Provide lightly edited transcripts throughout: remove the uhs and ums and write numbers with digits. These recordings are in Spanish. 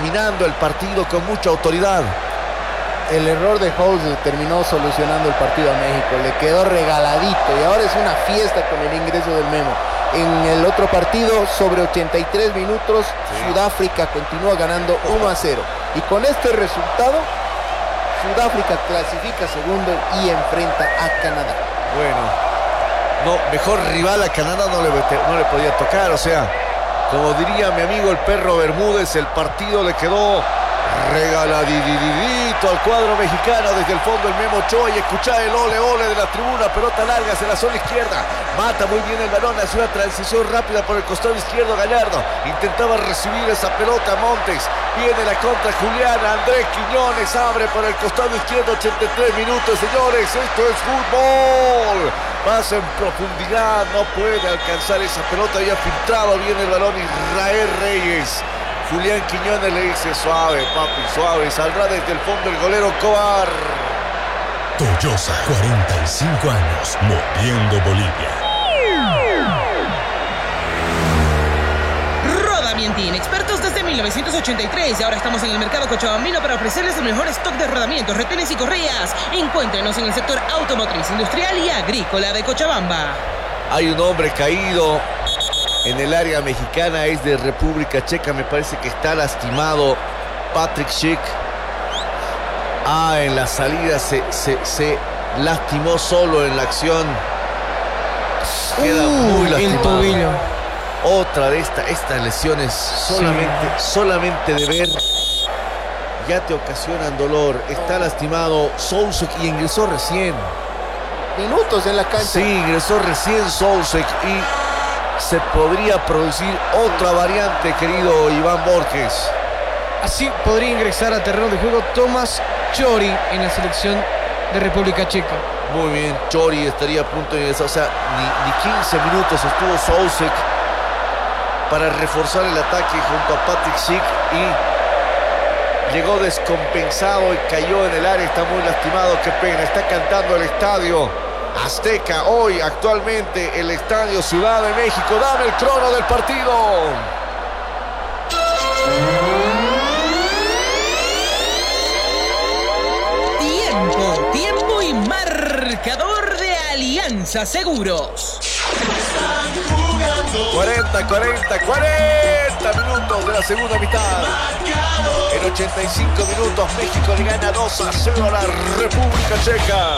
dominando el partido con mucha autoridad. El error de Holtz terminó solucionando el partido a México, le quedó regaladito y ahora es una fiesta con el ingreso del Memo. En el otro partido, sobre 83 minutos, Sudáfrica continúa ganando 1-0. Y con este resultado, Sudáfrica clasifica segundo y enfrenta a Canadá. Bueno, no, mejor rival a Canadá no le podía tocar. O sea, como diría mi amigo el perro Bermúdez, el partido le quedó regaladito al cuadro mexicano. Desde el fondo el Memo Ochoa, y escuchá el ole ole de la tribuna. Pelota larga hacia la zona izquierda, mata muy bien el balón, hace una transición rápida por el costado izquierdo. Gallardo intentaba recibir esa pelota. Montes, viene la contra Juliana. Andrés Quiñones abre por el costado izquierdo. 83 minutos, señores, esto es fútbol. Pasa en profundidad, no puede alcanzar esa pelota, había filtrado bien el balón Israel Reyes. Julián Quiñones le dice: suave, papi, suave. Saldrá desde el fondo el golero Cobar. Toyosa, 45 años, moviendo Bolivia. Rodamientín, expertos desde 1983. Y ahora estamos en el mercado cochabambino para ofrecerles el mejor stock de rodamientos, retenes y correas. Encuéntrenos en el sector automotriz, industrial y agrícola de Cochabamba. Hay un hombre caído en el área mexicana, es de República Checa, me parece que está lastimado. Patrick Schick. En la salida se lastimó solo en la acción. Queda muy lastimado. El tobillo. Otra de estas lesiones solamente de ver ya te ocasionan dolor. Está lastimado Sousek y ingresó recién. Minutos en la cancha. Sí, ingresó recién Sousek y se podría producir otra variante, querido Iván Borges. Así podría ingresar a terreno de juego Tomás Chori en la selección de República Checa. Muy bien, Chori estaría a punto de ingresar. O sea, ni 15 minutos estuvo Sousek para reforzar el ataque junto a Patrick Schick y llegó descompensado y cayó en el área. Está muy lastimado, qué pena. Está cantando el estadio Azteca, hoy actualmente el estadio Ciudad de México. Dame el crono del partido. Tiempo y marcador de Alianza Seguros. 40 minutos de la segunda mitad. En 85 minutos México le gana 2-0 a la República Checa.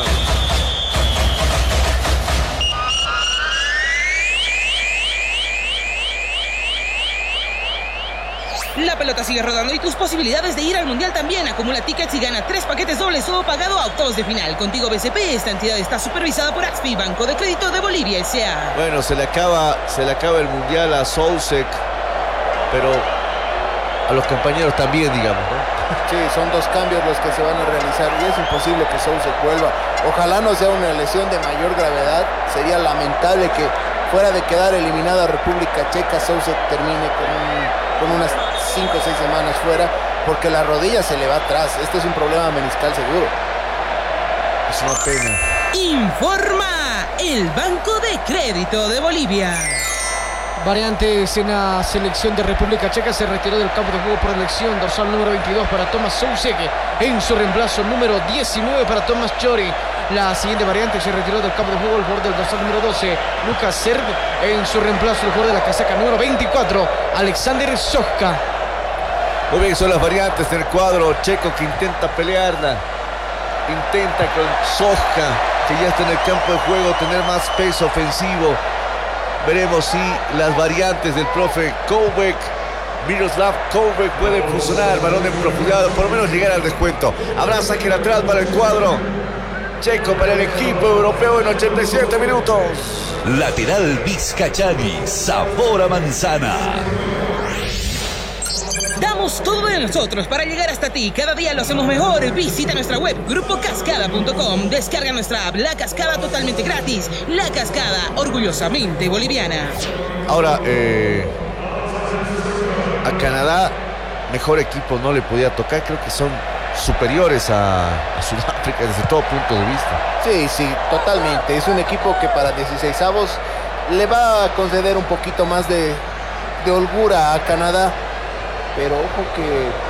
La pelota sigue rodando y tus posibilidades de ir al Mundial también. Acumula tickets y gana 3 paquetes dobles o pagado a octavos de final. Contigo BCP, esta entidad está supervisada por AXPI, Banco de Crédito de Bolivia S.A. Bueno, se le acaba el Mundial a Sousek, pero a los compañeros también, digamos, ¿no? Sí, son 2 cambios los que se van a realizar y es imposible que Sousek vuelva. Ojalá no sea una lesión de mayor gravedad. Sería lamentable que fuera de quedar eliminada República Checa, Sousek termine con unas 5 o 6 semanas fuera, porque la rodilla se le va atrás. Este es un problema meniscal seguro. Es una pena. Informa el Banco de Crédito de Bolivia. Variantes en la selección de República Checa. Se retiró del campo de juego por elección. Dorsal número 22 para Tomás Sousek. En su reemplazo número 19 para Tomás Chori. La siguiente variante: se retiró del campo de juego el jugador del dorsal número 12, Lucas Serb. En su reemplazo el jugador de la casaca número 24, Alexander Sojka. Muy bien, son las variantes del cuadro checo que intenta pelearla. Intenta con Sojka, que ya está en el campo de juego, tener más peso ofensivo. Veremos si las variantes del profe Koubek, Miroslav Koubek, pueden funcionar. Balón en profundidad, por lo menos llegar al descuento. Habrá saque lateral para el cuadro checo, para el equipo europeo en 87 minutos. Lateral Vizcachani, sabor a manzana. Damos todo de nosotros para llegar hasta ti. Cada día lo hacemos mejor. Visita nuestra web grupocascada.com. Descarga nuestra app La Cascada totalmente gratis. La Cascada, orgullosamente boliviana. Ahora, a Canadá, mejor equipo no le podía tocar. Creo que son superiores a Sudáfrica desde todo punto de vista. Sí, totalmente. Es un equipo que para 16avos le va a conceder un poquito más de holgura a Canadá. Pero ojo que